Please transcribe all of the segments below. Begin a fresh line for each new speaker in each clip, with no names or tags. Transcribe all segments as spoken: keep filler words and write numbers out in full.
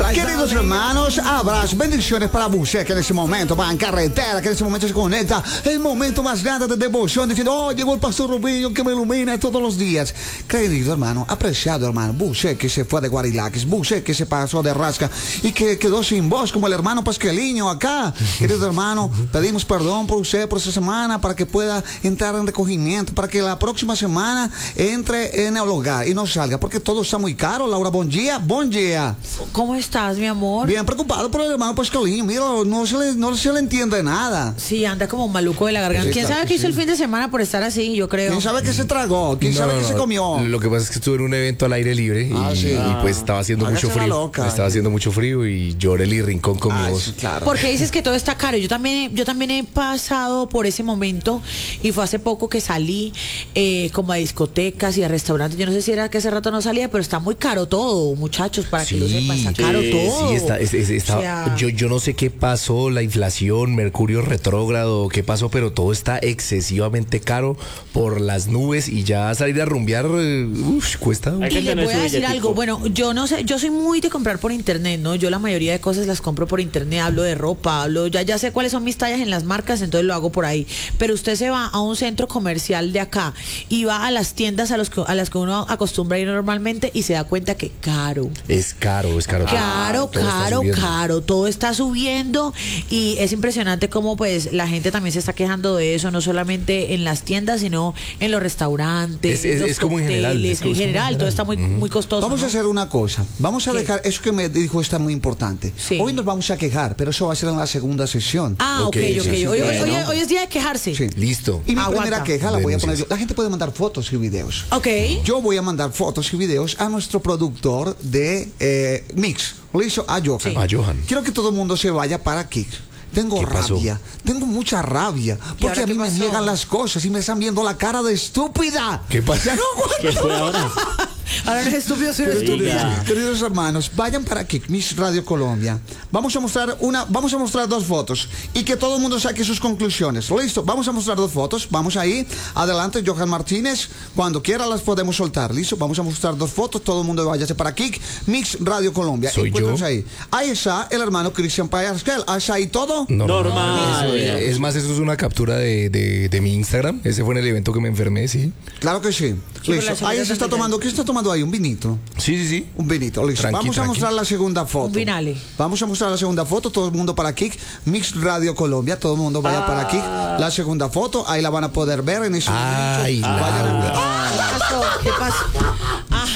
Queridos hermanos, abrazos, bendiciones para Buche, que en ese momento va en carretera, que en ese momento se conecta. El momento más grande de devoción, diciendo, oh, llegó el pastor Rubinho que me ilumina todos los días. Querido hermano, apreciado hermano, Buche que se fue de Guarilaques, Buche que se pasó de rasca y que quedó sin voz como el hermano Pasqueliño acá. Querido hermano, pedimos perdón por usted por esta semana para que pueda entrar en recogimiento, para que la próxima semana entre en el hogar y no salga, porque todo está muy caro. Laura, buen día, buen día.
¿Cómo estás, mi amor?
Bien preocupado por el hermano Pasqueliño, mira, no se le, no se le entiende nada.
Sí, anda como maluco de la garganta.
Sí,
¿Quién
claro
sabe
que
qué hizo
sí.
el fin de semana por estar así? Yo creo.
¿Quién sabe qué se tragó? ¿Quién
No,
sabe
no,
qué
no.
se comió?
Lo que pasa es que estuve en un evento al aire libre y,
Ah, sí.
y, pues estaba haciendo
Hágase
mucho
la
frío.
loca.
Estaba haciendo mucho frío y lloré el rincón con mi
Ay,
voz.
sí, claro.
Porque dices que todo está caro. Yo también, yo también he pasado por ese momento y fue hace poco que salí eh, como a discotecas y a restaurantes. Yo no sé si era que hace rato no salía, pero está muy caro todo, muchachos, para que lo sepan, está caro
sí,
todo.
sí, está, es- es- está-
O sea,
yo, yo no sé qué pasó, la inflación, Mercurio retrógrado, qué pasó, pero todo está excesivamente caro por las nubes y ya salir a rumbear, eh, uf, cuesta.
Hay que
Y les
tener
voy
su
a decir
billetico.
algo, bueno, yo no sé, yo soy muy de comprar por internet, ¿no? Yo la mayoría de cosas las compro por internet, hablo de ropa, hablo, ya, ya sé cuáles son mis tallas en las marcas, entonces lo hago por ahí. Pero usted se va a un centro comercial de acá y va a las tiendas a, los que, a las que uno acostumbra ir normalmente y se da cuenta que caro.
Es caro, es caro.
Caro,
Todo está
caro,
subiendo.
caro, todo está subiendo y es impresionante cómo pues la gente también se está quejando de eso, no solamente en las tiendas, sino en los restaurantes,
Es- es-
los
es como en general,
cócteles,
es como
en
en
general,
general.
todo está muy, muy costoso.
Vamos
¿no?
a hacer una cosa. Vamos a
¿Qué?
dejar eso que me dijo está muy importante.
Sí.
Hoy nos vamos a quejar, pero eso va a ser en la segunda sesión.
Ah, ok,
Ok,
ok.
sí, sí,
hoy, hoy-
bueno.
hoy- hoy es día de quejarse.
Sí.
Listo.
Y mi
Aguanta.
primera queja la voy a poner
Denuncias.
yo. La gente puede mandar fotos y videos.
Ok.
Yo voy a mandar fotos y videos a nuestro productor de eh, Mix, Listo, a Johan.
Sí.
A Johan.
Quiero que todo el mundo se vaya para Kik. Tengo
¿Qué pasó?
rabia, tengo mucha rabia, porque
ahora
a mí
qué
me
pasó?
niegan las cosas y me están viendo la cara de estúpida.
¿Qué pasa?
Ya no aguanto.
¿Qué fue ahora?
Ahora no es estúpido, sino
Sí.
estúpido.
Oiga.
Queridos hermanos, vayan para Kik, Miss Radio Colombia. Vamos a mostrar una, vamos a mostrar dos fotos y que todo el mundo saque sus conclusiones. Listo, vamos a mostrar dos fotos. Vamos ahí, adelante, Johan Martínez. Cuando quiera las podemos soltar. Listo, vamos a mostrar dos fotos. Todo el mundo váyase para Kik, Mix Radio Colombia.
¿Soy
Encuéntrense
yo?
ahí. Ahí está el hermano Cristian Payasquel. Ahí está ahí todo.
Normal.
Eh, Es más, eso es una captura de, de, de mi Instagram. Ese fue en el evento que me enfermé, sí.
Claro que sí.
pero
Listo.
la
Ahí
salida
se está
también.
tomando. ¿Qué está tomando ahí? Un vinito.
Sí, sí, sí.
Un vinito, listo.
Tranqui,
Vamos a
tranqui.
mostrar la segunda foto.
Un vinale.
Vamos a mostrar la segunda foto. Todo el mundo para Kik, Mix Radio Colombia. Todo el mundo vaya para Kik. La segunda foto, ahí la van a poder ver en ese
Ay,
momento. Vayan a-
¿Qué pasó? ¿Qué pasó? Ah,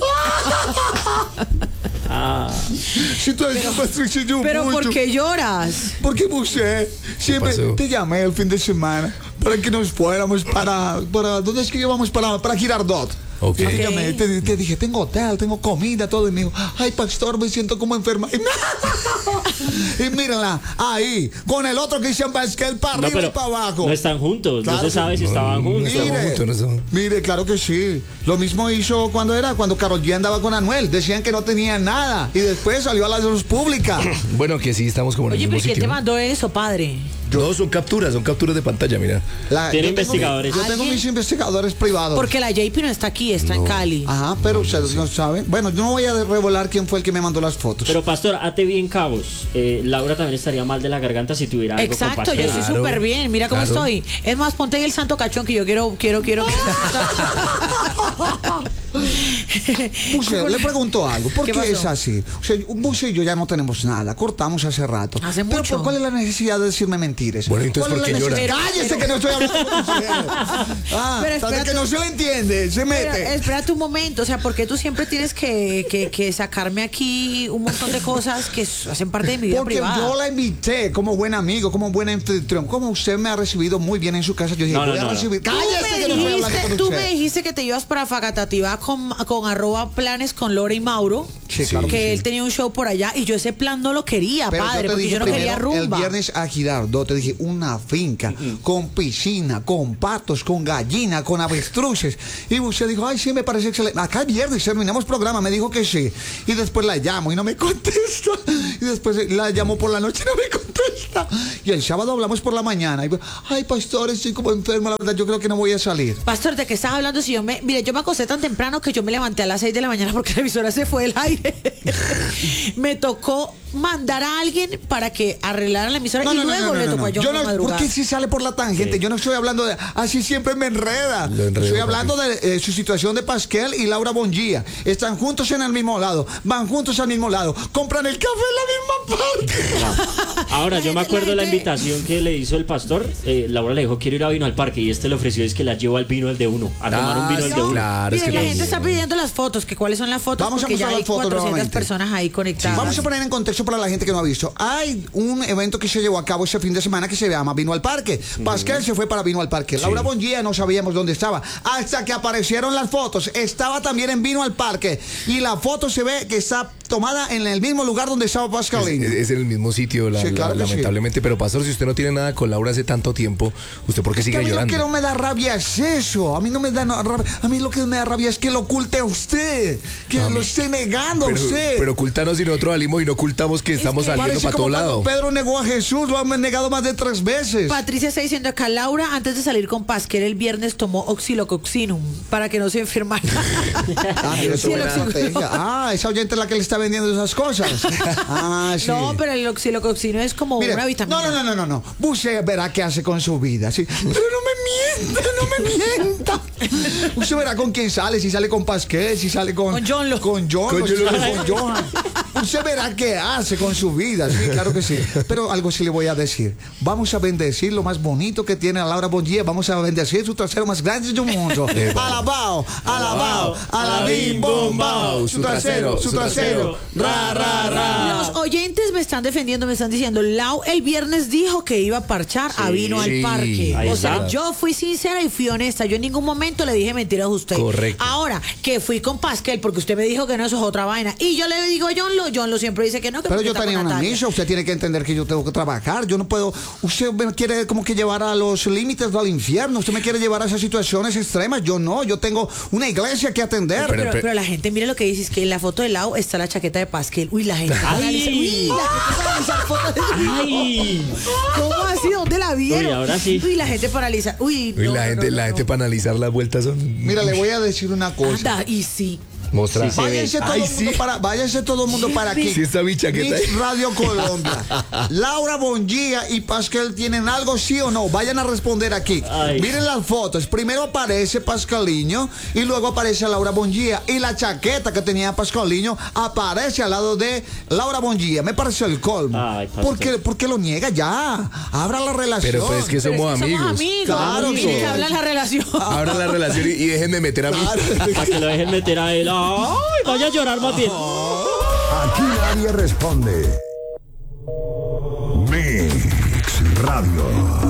Ah,
Si tú eres Patricia, yo
pero
mucho.
¿por qué lloras?
Porque usted siempre
pasó?
te llamé el fin de semana para que nos fuéramos para, para ¿dónde es que íbamos? Para, para Girardot.
Ok.
Te, llamé, te, te dije, tengo hotel, tengo comida, todo. Y me dijo, ay, pastor, me siento como enferma. Y, y mírenla, ahí, con el otro Cristian Pasquel para
no,
arriba y
pero
para abajo.
no están juntos.
Claro
no se
que-
sabe si estaban
No
juntos.
estamos
Mire,
juntos, no estamos-
mire, claro que sí. Lo mismo hizo cuando era, cuando Karol G andaba con Anuel. Decían que no tenían nada. Y después salió a la luz pública.
Bueno, que sí, estamos como en
Oye,
el
pero
mismo
¿quién te
sitio.
mandó eso, padre?
No, son capturas, son capturas de pantalla, mira.
La-
Tiene
yo tengo-
investigadores.
Yo tengo
¿Alguien?
mis investigadores privados.
Porque la J P no está aquí, está en Cali.
Ajá, pero ustedes no saben. Bueno, yo no voy a revelar quién fue el que me mandó las fotos.
Pero pastor, ate bien cabos. Eh, Laura también estaría mal de la garganta si tuviera algo
Exacto,
con
yo
Pasquel.
estoy
Claro,
súper bien. Mira cómo
claro.
estoy. Es más, ponte ahí el santo cachón que yo quiero, quiero, quiero.
Buse, le pregunto algo. ¿Por
¿Qué
qué,
pasó?
es así? O sea, Buse y yo ya no tenemos nada. Cortamos hace rato.
Hace
Pero
mucho.
¿por cuál es la necesidad de decirme mentiras?
Bueno, entonces,
¿Cuál
¿por
es
qué
la
llora?
necesidad? Cállese que no estoy hablando con usted. Ah,
Pero
tal vez
espérate.
que no se le entiende. Se
Pero,
mete.
espérate un momento, o sea, ¿por qué tú siempre tienes que, que, que sacarme aquí un montón de cosas que hacen parte de mi vida
Porque
privada?
yo la invité como buen amigo, como buen anfitrión. Como usted me ha recibido muy bien en su casa, yo dije,
No, no,
voy a
no, no.
recibir.
Tú
Cállese
me
que no estoy hablando
dijiste-
con
tú
usted.
me dijiste que te ibas para Facatativá con, con arroba planes con Lore y Mauro.
Sí, claro
que
que sí.
él tenía un show por allá y yo ese plan no lo quería,
Pero
padre,
yo te
porque
dije
yo no quería
primero,
rumba.
el viernes a Girardot, te dije una finca con piscina, con patos, con gallina, con avestruces. Y usted dijo, ay, sí, me parece excelente. Acá el viernes terminamos programa, me dijo que sí. Y después la llamo y no me contesta. Y después la llamo por la noche y no me contesta. fiesta. Y el sábado hablamos por la mañana. Y, ay, pastor, estoy como enfermo, la verdad, yo creo que no voy a salir.
Pastor, ¿de qué estás hablando? Si yo me, mire, yo me acosté tan temprano que yo me levanté a las seis de la mañana porque la emisora se fue del aire. Me tocó mandar a alguien para que arreglara la emisora
No,
y
no, no,
luego
no, no,
le
no,
tocó
no.
a John
Yo no,
madrugar.
porque si sale por la tangente,
Sí.
yo no estoy hablando de, así siempre me enreda.
Lo enredo,
Estoy hablando
papi.
de eh, su situación de Pascal y Laura Bongia. Están juntos en el mismo lado, van juntos al mismo lado, compran el café en la misma parte.
Ahora,
La
yo me
gente-
acuerdo
la
la
gente-
invitación que le hizo el pastor. eh, Laura le dijo, quiero ir a Vino al Parque. Y este le ofreció es que la llevo al vino el de uno. A tomar un
Ah,
vino el
sí,
de uno.
claro, es
Mire,
que
la
los-
gente está pidiendo las fotos, que cuáles son las fotos,
Vamos a
porque ya
mostrar
hay
las fotos
cuatrocientas
nuevamente.
personas ahí conectadas.
Vamos a poner en contexto para la gente que no ha visto. Hay un evento que se llevó a cabo este fin de semana que se llama Vino al Parque. Pascal se fue para Vino al Parque. Laura Bongia no sabíamos dónde estaba. Hasta que aparecieron las fotos. Estaba también en Vino al Parque. Y la foto se ve que está tomada en el mismo lugar donde estaba
Es,
Pascalino.
es en el mismo sitio, la-
Sí,
la-
claro que sí.
lamentablemente. Pero, pastor, si usted no tiene nada con Laura hace tanto tiempo, ¿usted por qué
Que a
sigue
mí lo
llorando?
que no me da rabia es eso. A mí no me da no, rabia. A mí lo que me da rabia es que lo oculte a usted. Que
A
lo
mí-
esté negando a
Pero,
usted.
pero ocultanos y nosotros salimos y no ocultamos que estamos
que
saliendo
Parece
para
como
todo
cuando
lado.
Pedro negó a Jesús, lo han negado más de tres veces.
Patricia está diciendo acá, Laura, antes de salir con Pasquel el viernes tomó oxilococcinum para que no se enfermara.
Ah, mira,
Sí, el
eso era-
oxilo-
ah, esa oyente es la que le está vendiendo esas cosas. Ah, sí.
No, pero el oxilococcinum es como
Mire,
una vitamina.
no, no, no, no, no, no. Usted verá qué hace con su vida. Sí. Pero no me mienta, no me mienta. Usted verá con quién sale, si sale con Pasquel, si sale con...
Con John Lo.
Con John
Con
Lo, si
John Lo.
sale con Johan. Usted verá qué hace con su vida. Sí, claro que sí. Pero algo sí le voy a decir. Vamos a bendecir lo más bonito que tiene a Laura Bongia. Vamos a bendecir su trasero más grande del mundo. Alabao, alabao, alabim, bombao. Su trasero, su trasero. Ra, ra, ra.
Los oyentes me están defendiendo, me están diciendo, Lau el viernes dijo que iba a parchar a Vino al
Sí,
Parque.
ahí
O sea,
está.
yo fui sincera y fui honesta. Yo en ningún momento le dije mentiras a usted.
Correcto.
Ahora, que fui con Pasquel porque usted me dijo que no, eso es otra vaina. Y yo le digo a John Lo, John Lo siempre dice que no, que
Pero
porque
yo
está
tenía
con
una
Natalia.
misa, usted tiene que entender que yo tengo que trabajar, yo no puedo, usted me quiere como que llevar a los límites del infierno, usted me quiere llevar a esas situaciones extremas, yo no, yo tengo una iglesia que atender.
Pero,
Pero-
pero la gente, mire lo que dice, es que en la foto de Lau está la chaqueta de Pasquel. Uy, la gente
Ay.
analiza. Uy, la gente analiza fotos de
¡Ay!
¿Cómo así? ¿Dónde la vieron?
Uy, ahora sí.
Uy, la gente paraliza. Uy,
Uy,
no,
la
no,
gente,
no,
la
no,
gente
no.
para analizar las vueltas son.
Mira, le voy a decir una cosa.
Anda, y sí.
Mostrar.
Sí, se ve.
Váyanse todo,
Ay,
el mundo
sí.
para, váyanse todo el mundo para aquí.
Sí, está mi chaqueta
Mix
ahí.
Radio Colombia. Laura Bongia y Pascal tienen algo, sí o no. Vayan a responder aquí.
Ay.
Miren las fotos. Primero aparece Pascaliño y luego aparece Laura Bongia. Y la chaqueta que tenía Pascaliño aparece al lado de Laura Bongia. Me parece el colmo.
Ay, Pascal.
¿Por qué, por qué lo niega ya? Abra la relación.
Pero pues es que
Pero
somos
es que
amigos.
Somos amigos.
Claro
Amigos.
que
Que
sí.
habla la relación.
Abran la relación y, y déjenme meter a mí.
Para que lo dejen meter a él. ¡Ay! Vaya a llorar más bien.
Aquí nadie responde. Mix Radio.